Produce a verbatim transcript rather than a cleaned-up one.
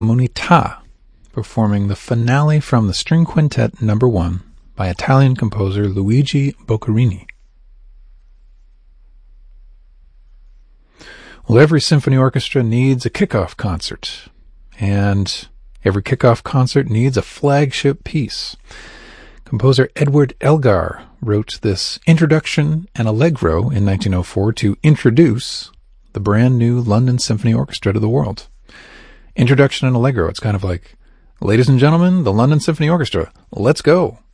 Munita, performing the finale from the String Quintet Number One by Italian composer Luigi Boccherini. Well, every symphony orchestra needs a kickoff concert, and every kickoff concert needs a flagship piece. Composer Edward Elgar wrote this introduction and allegro in nineteen oh four to introduce the brand new London Symphony Orchestra to the world. Introduction and allegro, it's kind of like, ladies and gentlemen, the London Symphony Orchestra, let's go.